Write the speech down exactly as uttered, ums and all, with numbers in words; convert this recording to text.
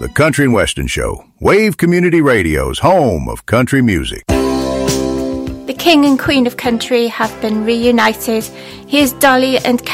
The Country and Western Show, Wave Community Radio's home of country music. The King and Queen of Country have been reunited. Here's Dolly and